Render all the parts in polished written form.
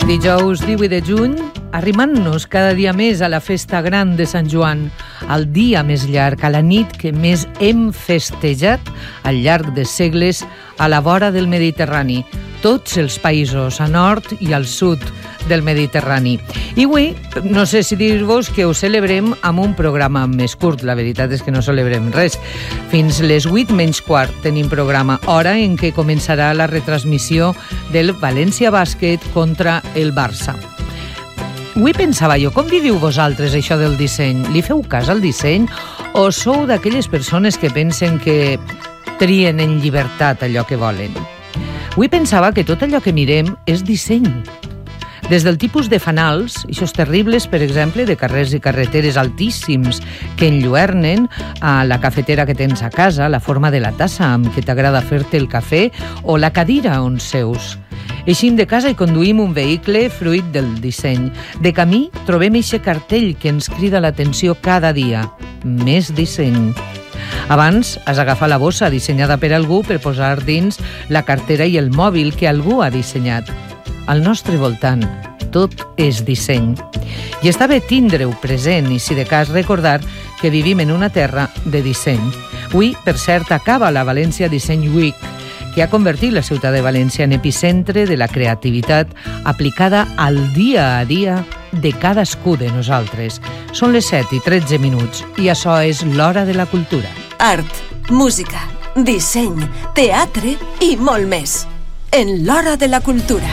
Dijous 18 de juny, arrimant-nos cada dia més a la festa gran de Sant Joan, al dia més llarg, a la nit que més hem festejat al llarg de segles a la vora del Mediterrani, tots els països, a nord i al sud del Mediterrani. I avui, no sé si dir-vos que ho celebrem amb un programa més curt, la veritat és que no celebrem res. Fins les 8 menys quart tenim programa, hora en què començarà la retransmissió del València Bàsquet contra el Barça. Avui pensava jo, com viviu vosaltres això del disseny? Li feu cas al disseny o sou d'aquelles persones que pensen que trien en llibertat allò que volen? Avui pensava que tot allò que mirem és disseny. Des del tipus de fanals, eixos terribles, per exemple, de carrers i carreteres altíssims que enlluernen a la cafetera que tens a casa, la forma de la tassa amb què t'agrada fer-te el cafè o la cadira on seus. Eixim de casa i conduïm un vehicle fruit del disseny. De camí trobem eixe cartell que ens crida l'atenció cada dia. Més disseny. Abans has agafat la bossa dissenyada per algú per posar dins la cartera i el mòbil que algú ha dissenyat. Al nostre voltant, tot és disseny. I està bé tindre-ho present i, si de cas, recordar que vivim en una terra de disseny. Avui, per cert, acaba la València Design Week, que ha convertit la ciutat de València en epicentre de la creativitat aplicada al dia a dia de cadascú de nosaltres. Són les 7:13 i això és l'Hora de la Cultura. Art, música, disseny, teatre i molt més. En l'Hora de la Cultura.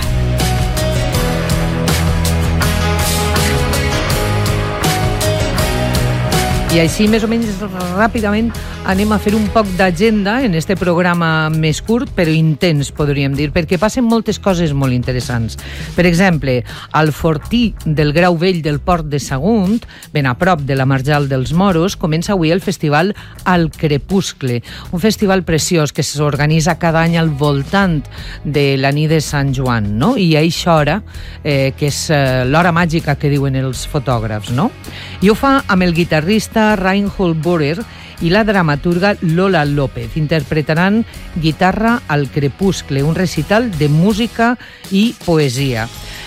I així, més o menys ràpidament, anem a fer un poc d'agenda en este programa més curt, però intens, podríem dir, perquè passen moltes coses molt interessants. Per exemple, al Fortí del Grau Vell del Port de Sagunt, ben a prop de la Marjal dels Moros, comença avui el festival Al Crepuscle, un festival preciós que s'organitza cada any al voltant de la nit de Sant Joan, no? I a eixa hora, que és l'hora màgica que diuen els fotògrafs, no? I ho fa amb el guitarrista Reinhold Borer i la dramaturga Lola López. Interpretaran Guitarra al Crepuscle, un recital de música i poesia.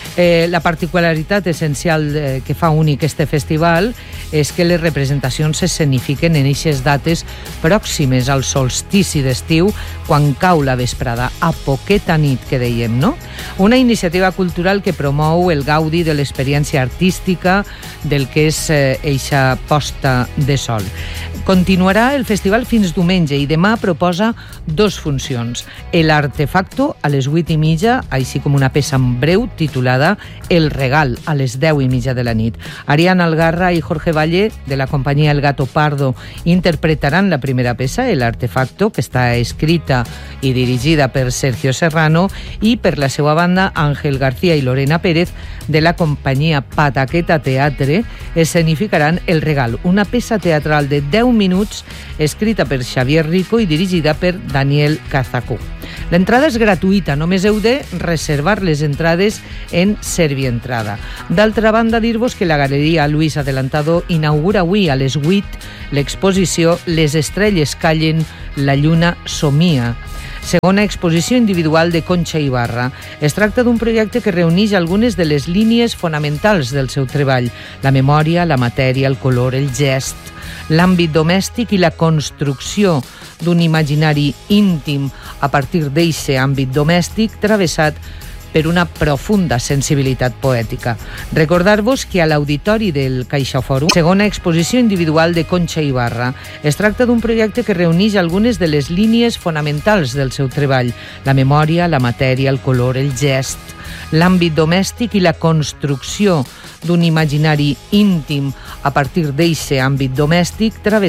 La particularitat essencial que fa únic este festival és que les representacions s'escenifiquen en eixes dates pròximes al solstici d'estiu, quan cau la vesprada, a poqueta nit, que dèiem, no? Una iniciativa cultural que promou el gaudi de l'experiència artística del que és eixa posta de sol. Continuarà el festival fins diumenge i demà proposa 2 funcions. El Artefacto a les 8:30, així com una peça en breu titulada El Regal a les 10:30 de la nit. Ariana Algarra i Jorge Valle, de la companyia El Gato Pardo, interpretaran la primera peça, El Artefacto, que està escrita i dirigida per Sergio Serrano, i per la seva banda Ángel García i Lorena Pérez, de la companyia Pataqueta Teatre, escenificaran El Regal, una peça teatral de 10 minuts escrita per Xavier Rico i dirigida per Daniel Cazacú. L'entrada és gratuïta, només heu de reservar les entrades en Servientrada. D'altra banda, dir-vos que la Galeria Luis Adelantado inaugura avui a les 8 l'exposició Les estrelles callen, la lluna somia, segona exposició individual de Concha Ibarra. Es tracta d'un projecte que reuneix algunes de les línies fonamentals del seu treball: la memòria, la matèria, el color, el gest, l'àmbit domèstic i la construcció d'un imaginari íntim a partir d'eixe àmbit domèstic travessat per una profunda sensibilitat poètica. Recordar-vos que a l'Auditori del CaixaForum, segona exposició individual de Concha Ibarra, es tracta d'un projecte que reuneix algunes de les línies fonamentals del seu treball: la memòria, la matèria, el color, el gest, l'àmbit domèstic i la construcció d'un imaginari íntim a partir d'eixe àmbit domèstic travessat